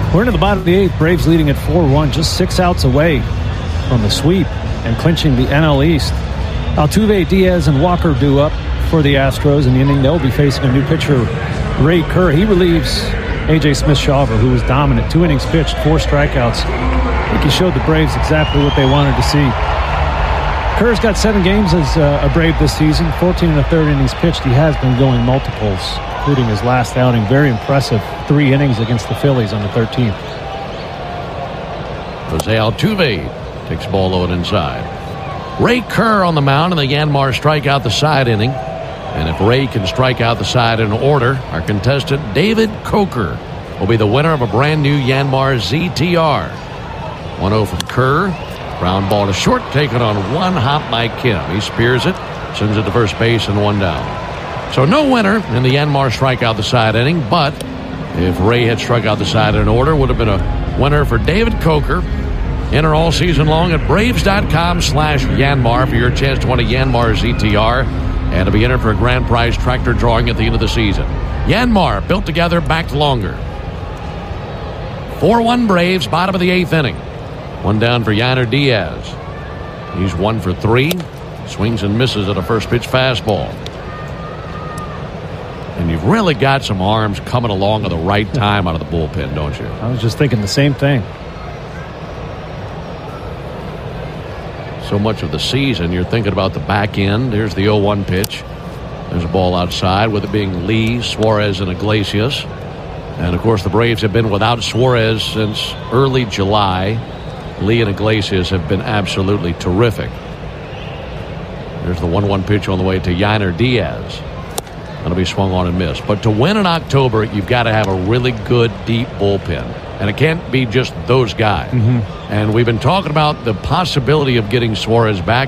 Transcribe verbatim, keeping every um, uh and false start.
We're into the bottom of the eighth. Braves leading at four one, just six outs away from the sweep and clinching the N L East. Altuve, Diaz, and Walker due up for the Astros in the inning. They'll be facing a new pitcher, Ray Kerr. He relieves A J Smith-Shawver, who was dominant. Two innings pitched, four strikeouts. I think he showed the Braves exactly what they wanted to see. Kerr's got seven games as uh, a Brave this season, fourteen and a third innings pitched. He has been going multiples, including his last outing. Very impressive. Three innings against the Phillies on the thirteenth. Jose Altuve takes ball low and inside. Ray Kerr on the mound, and the Yanmar strike out the side inning. And if Ray can strike out the side in order, our contestant David Coker will be the winner of a brand new Yanmar Z T R. one oh from Kerr. Ground ball to short, taken on one hop by Kim. He spears it, sends it to first base, and one down. So no winner in the Yanmar strikeout the side inning, but if Ray had struck out the side in order, would have been a winner for David Coker. Enter all season long at Braves.com slash Yanmar for your chance to win a Yanmar Z T R and to be entered for a grand prize tractor drawing at the end of the season. Yanmar, built together, backed longer. four one Braves, bottom of the eighth inning. One down for Yainer Diaz. He's one for three. Swings and misses at a first pitch fastball. And you've really got some arms coming along at the right time out of the bullpen, don't you? I was just thinking the same thing. So much of the season, you're thinking about the back end. Here's the oh one pitch. There's a ball outside, with it being Lee, Suarez, and Iglesias. And, of course, the Braves have been without Suarez since early July. Lee and Iglesias have been absolutely terrific. There's the one one pitch on the way to Yainer Diaz. That'll be swung on and missed. But to win in October, you've got to have a really good, deep bullpen. And it can't be just those guys. Mm-hmm. And we've been talking about the possibility of getting Suarez back.